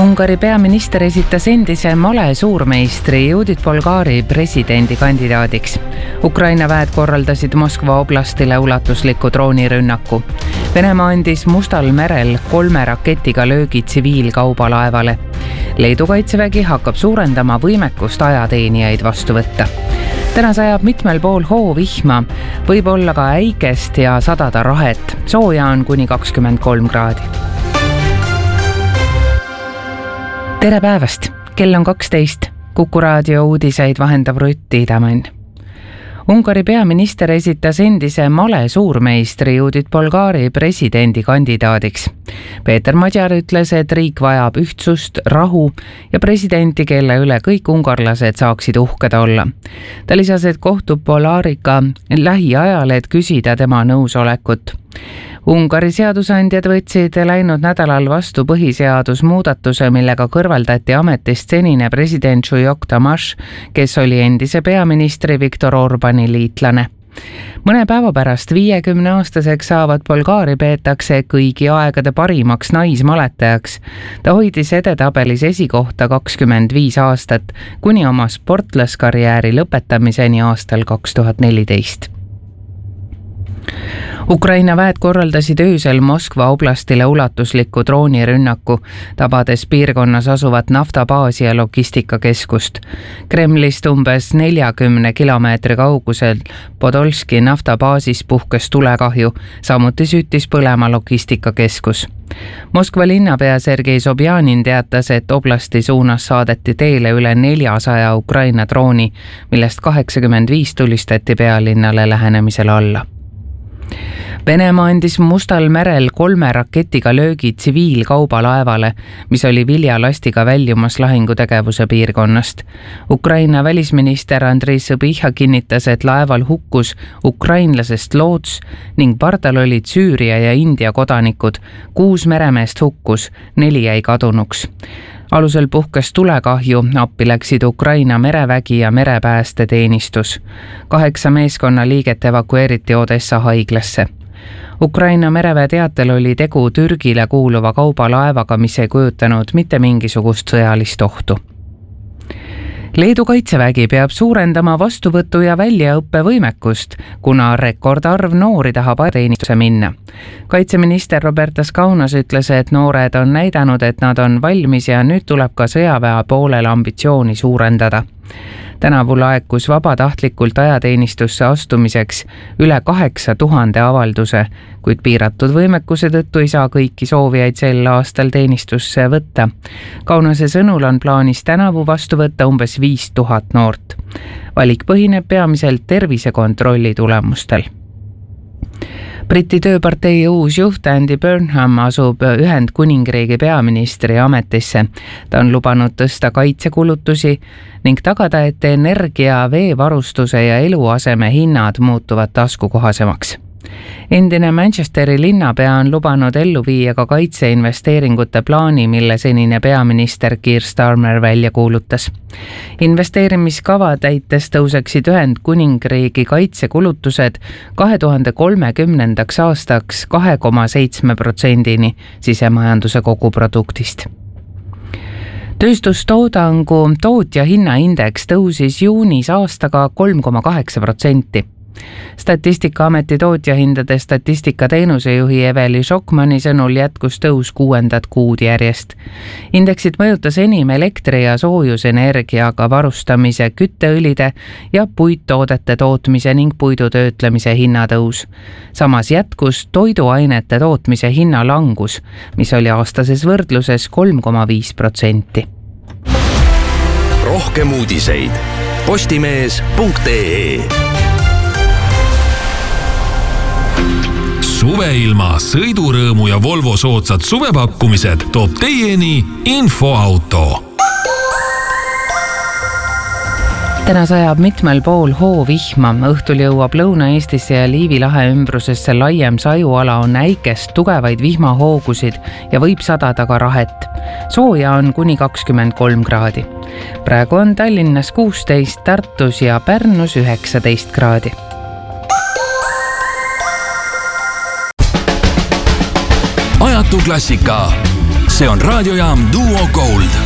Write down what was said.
Ungari peaminister esitas endise male suurmeistri Judith Bolgari presidendikandidaadiks. Ukraina väed korraldasid Moskva oblastile ulatusliku droonirünnaku. Venemaa andis Mustal merel 3 raketiga löögi tsiviilkaubalaevale. Leedu kaitsevägi hakkab suurendama võimekust ajateenijaid vastu võtta. Täna sajab mitmel pool hoovihma, võib olla ka äikest ja sadada rahet. Sooja on kuni 23 kraadi. Tere päevast! Kell on 12. Kuku raadio uudiseid vahendab Rutt Tiidemann. Ungari peaminister esitas endise male suurmeistri Judith Bolgari presidendikandidaadiks. Peeter Madjar ütles, et riik vajab ühtsust, rahu ja presidenti, kelle üle kõik ungarlased saaksid uhked olla. Ta lisas, et kohtub Bolgariga lähiajal, et küsida tema nõusolekut. Ungari seadusandjad võtsid läinud nädalal vastu põhiseadusmuudatuse, millega kõrvaldati ametist senine president Žujok Tamaš, kes oli endise peaministri Viktor Orbani liitlane. Mõne päeva pärast 50-aastaseks saavat Bolgari peetakse kõigi aegade parimaks naismaletajaks. Ta hoidis edetabelis esikohta 25 aastat, kuni oma sportlaskarjääri lõpetamiseni aastal 2014. Ukraina väed korraldasid öösel Moskva oblastile ulatusliku droonirünnaku, tabades piirkonnas asuvat naftabaasi ja logistikakeskust. Kremlist umbes 40 kilomeetri kaugusel Podolski naftabaasis puhkes tulekahju, samuti süttis põlema logistikakeskus. Moskva linnapea Sergei Sobjanin teatas, et oblasti suunas saadeti teele üle 400 Ukraina drooni, millest 85 tulistati pealinnale lähenemisel alla. Venemaa andis Mustal merel 3 raketiga löögi tsiviilkaubalaevale, mis oli viljalastiga väljumas lahingutegevuse piirkonnast. Ukraina välisminister Andrei Sõbihha kinnitas, et laeval hukkus ukrainlasest loots ning pardal olid Süüria ja India kodanikud. 6 meremeest hukkus, 4 jäi kadunuks. Alusel puhkes tulekahju, appi läksid Ukraina merevägi ja merepäästeteenistus. 8 meeskonna liiget evakueeriti Odessa haiglasse. Ukraina mereväe teatel oli tegu Türgile kuuluva kaubalaevaga, mis ei kujutanud mitte mingisugust sõjalist ohtu. Leedu kaitsevägi peab suurendama vastuvõtu- ja väljaõppevõimekust, kuna rekordarv noori tahab ajateenistuse minna. Kaitseminister Robertas Kaunas ütles, et noored on näidanud, et nad on valmis ja nüüd tuleb ka sõjaväe poolel ambitsiooni suurendada. Tänavu laekus vabatahtlikult ajateenistusse astumiseks üle 8000 avalduse, kuid piiratud võimekuse tõttu ei saa kõiki soovijaid sel aastal teenistusse võtta. Kaunase sõnul on plaanis tänavu vastu võtta umbes 5000 noort. Valik põhineb peamiselt tervisekontrolli tulemustel. Briti tööpartei uus juht Andy Burnham asub Ühendkuningriigi peaministri ametisse. Ta on lubanud tõsta kaitsekulutusi ning tagada, et energia, veevarustuse ja eluaseme hinnad muutuvad taskukohasemaks. Endine Manchesteri linnapea on lubanud ellu viia ka kaitseinvesteeringute plaani, mille senine peaminister Keir Starmer välja kuulutas. Investeerimiskava täites tõuseksid Ühendkuningriigi kaitsekulutused 2030. aastaks 2,7%-ni sisemajanduse koguproduktist. Tööstustoodangu tootja hinnaindeks tõusis juunis aastaga 3,8%. Statistikaameti tootjahindade statistikateenuse juhi Eveli Šokmani sõnul jätkus tõus 6. kuud järjest. Indeksit mõjutas enim elektri- ja soojusenergiaga varustamise, kütteõlide ja puittoodete tootmise ning puidutöötlemise hinnatõus. Samas jätkus toiduainete tootmise hinnalangus, mis oli aastases võrdluses 3,5%. Rohkem uudiseid postimees.ee. Suveilma, sõidurõõmu ja Volvo soodsad suvepakkumised toob teieni Infoauto. Täna sajab mitmel pool hoovihma. Õhtul jõuab Lõuna-Eestisse ja Liivi lahe ümbrusesse laiem sajuala, on äikest, tugevaid vihmahoogusid ja võib sadada ka rahet. Sooja on kuni 23 kraadi. Praegu on Tallinnas 16, Tartus ja Pärnus 19 kraadi. Ajatu klassika. see on raadiojaam Duo Gold.